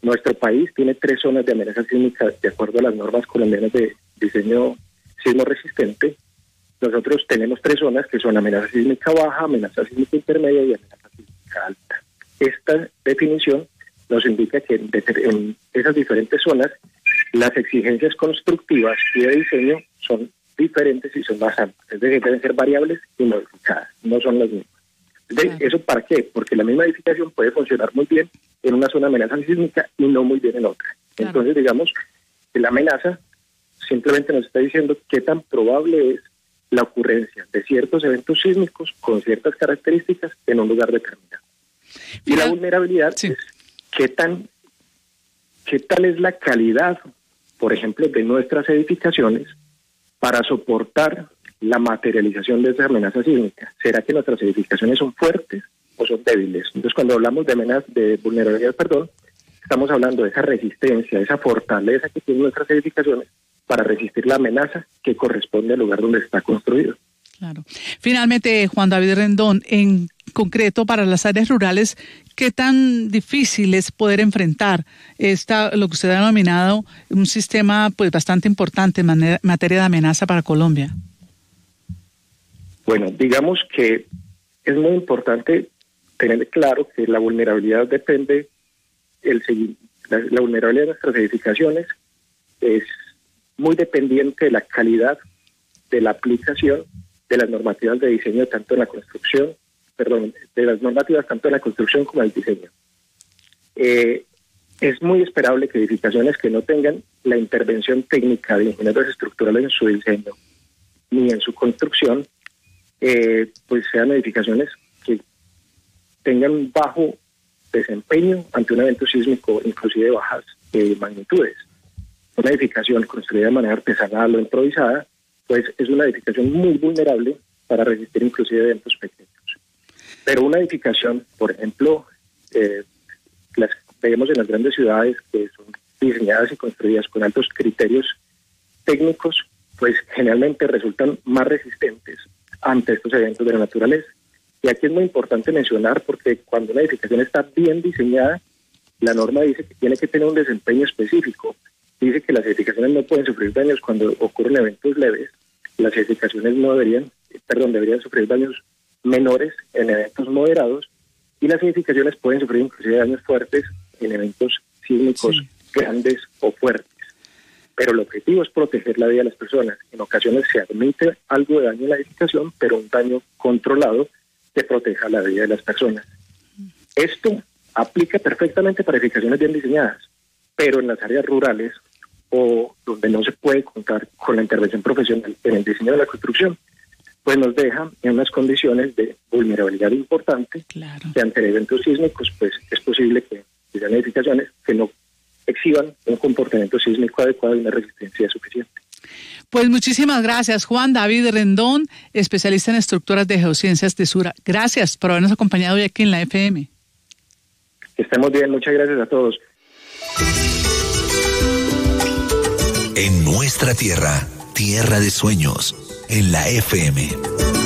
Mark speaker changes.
Speaker 1: Nuestro país tiene 3 zonas de amenaza sísmica de acuerdo a las normas colombianas de diseño sismo resistente. Nosotros tenemos 3 zonas que son amenaza sísmica baja, amenaza sísmica intermedia y amenaza sísmica alta. Esta definición nos indica que en esas diferentes zonas las exigencias constructivas y de diseño son diferentes y son más amplias, es decir, deben ser variables y modificadas, no son las mismas. ¿Eso para qué? Porque la misma edificación puede funcionar muy bien en una zona de amenaza sísmica y no muy bien en otra. Claro. Entonces, digamos, que la amenaza simplemente nos está diciendo qué tan probable es la ocurrencia de ciertos eventos sísmicos con ciertas características en un lugar determinado. Y la vulnerabilidad es qué tal es la calidad, por ejemplo, de nuestras edificaciones para soportar la materialización de esa amenaza sísmica. ¿Será que nuestras edificaciones son fuertes o son débiles? Entonces, cuando hablamos de vulnerabilidad, estamos hablando de esa resistencia, de esa fortaleza que tienen nuestras edificaciones para resistir la amenaza que corresponde al lugar donde está construido.
Speaker 2: Claro. Finalmente, Juan David Rendón, en concreto para las áreas rurales, ¿qué tan difícil es poder enfrentar lo que usted ha denominado un sistema pues bastante importante en materia de amenaza para Colombia?
Speaker 1: Bueno, digamos que es muy importante tener claro que la vulnerabilidad depende, la vulnerabilidad de nuestras edificaciones es muy dependiente de la calidad de la aplicación de las normativas de diseño tanto en la construcción, de las normativas tanto en la construcción como en el diseño. Es muy esperable que edificaciones que no tengan la intervención técnica de ingenieros estructurales en su diseño ni en su construcción, pues sean edificaciones que tengan un bajo desempeño ante un evento sísmico, inclusive de bajas magnitudes. Una edificación construida de manera artesanal o improvisada, pues es una edificación muy vulnerable para resistir inclusive eventos pequeños. Pero una edificación, por ejemplo, las vemos en las grandes ciudades que son diseñadas y construidas con altos criterios técnicos, pues generalmente resultan más resistentes ante estos eventos de la naturaleza. Y aquí es muy importante mencionar, porque cuando una edificación está bien diseñada, la norma dice que tiene que tener un desempeño específico. Dice que las edificaciones no pueden sufrir daños cuando ocurren eventos leves. Las edificaciones deberían sufrir daños menores en eventos moderados, y las edificaciones pueden sufrir inclusive daños fuertes en eventos sísmicos grandes o fuertes. Pero el objetivo es proteger la vida de las personas. En ocasiones se admite algo de daño en la edificación, pero un daño controlado que proteja la vida de las personas. Esto aplica perfectamente para edificaciones bien diseñadas, pero en las áreas rurales o donde no se puede contar con la intervención profesional en el diseño de la construcción, pues nos deja en unas condiciones de vulnerabilidad importante.
Speaker 2: Claro.
Speaker 1: Que ante eventos sísmicos pues es posible que sean edificaciones que no exhiban un comportamiento sísmico adecuado y una resistencia suficiente.
Speaker 2: Pues muchísimas gracias, Juan David Rendón, especialista en estructuras de geociencias de Sura. Gracias por habernos acompañado hoy aquí en la FM.
Speaker 1: Que estemos bien, muchas gracias a todos.
Speaker 3: En nuestra tierra, tierra de sueños, en la FM.